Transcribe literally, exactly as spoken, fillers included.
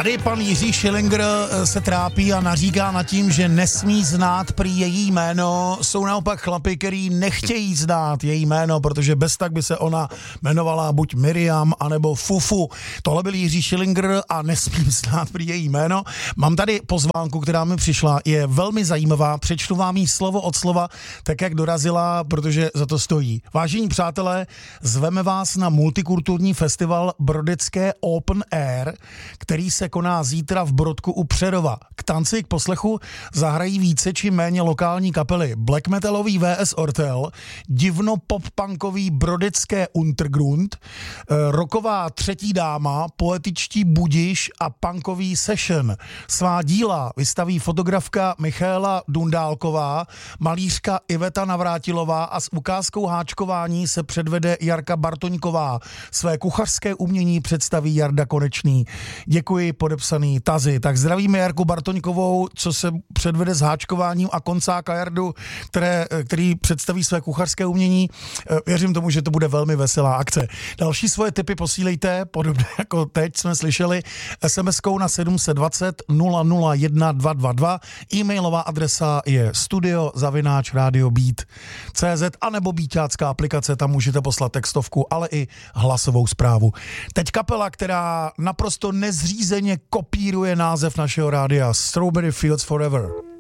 Tady pan Jiří Schillinger se trápí a naříká nad tím, že nesmí znát prý její jméno. Jsou naopak chlapy, který nechtějí znát její jméno, protože bez tak by se ona jmenovala buď Miriam, anebo Fufu. Tohle byl Jiří Schillinger a nesmím znát prý její jméno. Mám tady pozvánku, která mi přišla, je velmi zajímavá. Přečtu vám jí slovo od slova, tak jak dorazila, protože za to stojí. Vážení přátelé, zveme vás na multikulturní festival Brodecké Open Air, který se koná zítra v Brodku u Přerova. K tanci, k poslechu zahrají více či méně lokální kapely. Black metalový V S Ortel, divno pop-punkový Brodecké Untergrund, rocková Třetí dáma, poetičtí Budiš a punkový Session. Svá díla vystaví fotografka Michaela Dundálková, malířka Iveta Navrátilová a s ukázkou háčkování se předvede Jarka Bartoňková. Své kuchařské umění představí Jarda Konečný. Děkuji, podepsaný Tazy. Tak zdravíme Jarku Bartoňkovou, co se předvede s háčkováním, a Koncáka Jardu, které, který představí své kuchařské umění. Věřím tomu, že to bude velmi veselá akce. Další svoje tipy posílejte, podobně jako teď jsme slyšeli, es em eskou na sedm set dvacet nula nula jedna dva dva dva. E-mailová adresa je studio zavináč radio beat tečka cé zet anebo beatácká aplikace, tam můžete poslat textovku, ale i hlasovou zprávu. Teď kapela, která naprosto nezřízeně kopíruje název našeho rádia, Strawberry Fields Forever.